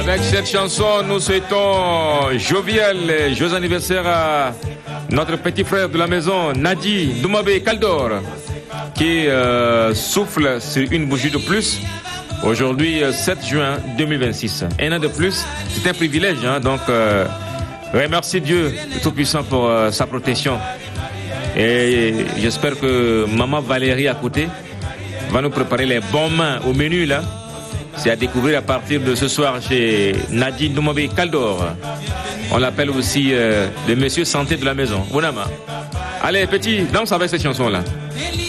Avec cette chanson, nous souhaitons jovial et joyeux anniversaire à notre petit frère de la maison, Nadi Doumbé Kaldor, qui souffle sur une bougie de plus. Aujourd'hui, 7 juin 2026. Un an de plus, c'est un privilège. Donc, remercie Dieu Tout-Puissant pour sa protection. Et j'espère que maman Valérie à côté va nous préparer les bons mains au menu là. C'est à découvrir à partir de ce soir chez Nadine Doumbé Kaldor. On l'appelle aussi le monsieur santé de la maison. Bonama. Allez, petit, danse avec cette chanson là.